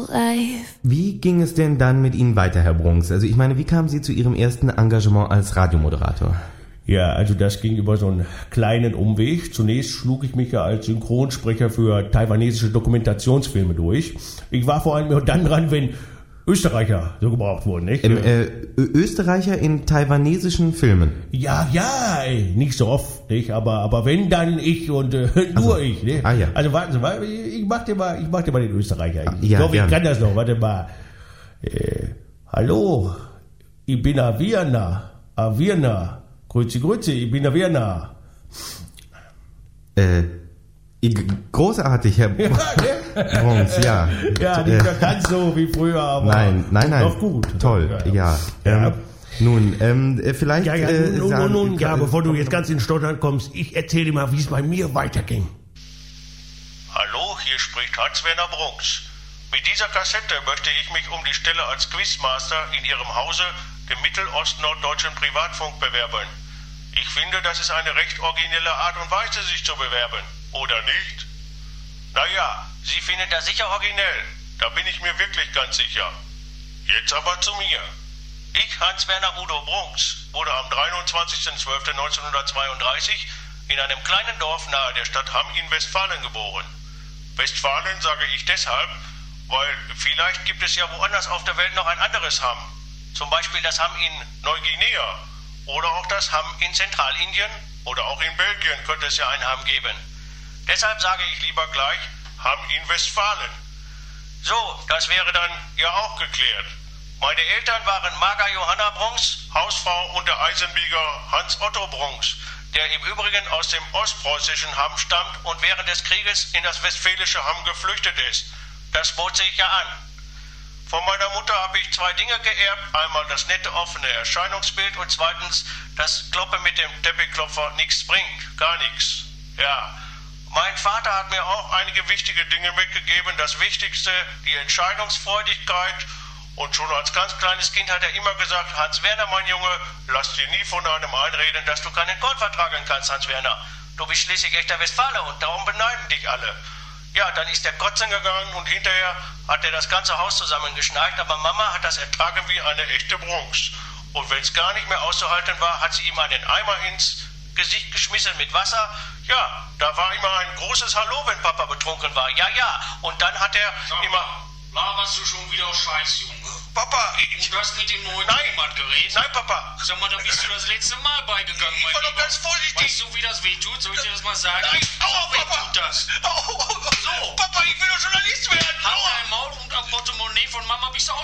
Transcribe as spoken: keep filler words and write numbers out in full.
Wie ging es denn dann mit Ihnen weiter, Herr Brunks? Also ich meine, wie kamen Sie zu Ihrem ersten Engagement als Radiomoderator? Ja, also das ging über so einen kleinen Umweg. Zunächst schlug ich mich ja als Synchronsprecher für taiwanesische Dokumentationsfilme durch. Ich war vor allem nur dann dran, wenn Österreicher so gebraucht wurden, nicht? Ähm, äh, Österreicher in taiwanesischen Filmen? Ja, ja, ey, nicht so oft, nicht? Aber, aber wenn, dann ich und äh, nur also, ich, ne? Ah, ja. Also warten Sie mal, ich mach dir mal, ich mach dir mal den Österreicher. Ich ja, glaube, ich gern. kann das noch. Warte mal. Äh, hallo, ich bin Aviana. Aviana. Grüezi, grüezi, ich bin Aviana. Äh, großartig, Herr Ja, ne? Brunks, ja. Ja, nicht mehr ganz so wie früher, aber Nein, nein, nein. noch gut. Toll, ja. ja. Ähm, nun, ähm, vielleicht... Ja, ja, äh, nun, sagen, nun, nun, ja, äh, bevor du jetzt ganz in Stottern kommst, ich erzähle dir mal, wie es bei mir weiterging. Hallo, hier spricht Hans-Werner Brunks. Mit dieser Kassette möchte ich mich um die Stelle als Quizmaster in Ihrem Hause, dem mittelostnorddeutschen Privatfunk, bewerben. Ich finde, das ist eine recht originelle Art und Weise, sich zu bewerben. Oder nicht? Naja, Sie finden das sicher originell. Da bin ich mir wirklich ganz sicher. Jetzt aber zu mir. Ich, Hans-Werner Udo Brunks, wurde am dreiundzwanzigsten zwölften neunzehnhundertzweiunddreißig in einem kleinen Dorf nahe der Stadt Hamm in Westfalen geboren. Westfalen sage ich deshalb, weil vielleicht gibt es ja woanders auf der Welt noch ein anderes Hamm. Zum Beispiel das Hamm in Neuguinea. Oder auch das Hamm in Zentralindien oder auch in Belgien könnte es ja ein Hamm geben. Deshalb sage ich lieber gleich Hamm in Westfalen. So, das wäre dann ja auch geklärt. Meine Eltern waren Marga Johanna Brunks, Hausfrau und der Eisenbieger Hans Otto Brunks, der im Übrigen aus dem ostpreußischen Hamm stammt und während des Krieges in das westfälische Hamm geflüchtet ist. Das bot sich ja an. Von meiner Mutter habe ich zwei Dinge geerbt. Einmal das nette, offene Erscheinungsbild und zweitens, dass Kloppe mit dem Teppichklopfer nichts bringt. Gar nichts. Ja. Mein Vater hat mir auch einige wichtige Dinge mitgegeben. Das Wichtigste, die Entscheidungsfreudigkeit. Und schon als ganz kleines Kind hat er immer gesagt, Hans-Werner, mein Junge, lass dir nie von einem einreden, dass du keinen Gold vertragen kannst, Hans-Werner. Du bist schließlich echter Westfale und darum beneiden dich alle. Ja, dann ist der Kotzen gegangen und hinterher hat er das ganze Haus zusammengeschneit, aber Mama hat das ertragen wie eine echte Brunks. Und wenn es gar nicht mehr auszuhalten war, hat sie ihm einen Eimer ins Gesicht geschmissen mit Wasser. Ja, da war immer ein großes Hallo, wenn Papa betrunken war. Ja, ja. Und dann hat er Sag immer... Laberst du schon wieder Scheiß, Junge? Papa, ich... Du hast mit dem neuen Nein, Tonbandgerät? nein, Papa. Sag mal, da bist du das letzte Mal beigegangen, Ich mein war doch Lieber. ganz vorsichtig. Weißt du, wie das weh tut? Soll ich dir das mal sagen? Nein, aua, Weh Papa. tut das. Au, au, au. So, Papa, ich will doch Journalist werden. Halt Aua. dein Maul und am Portemonnaie von Mama bist du auch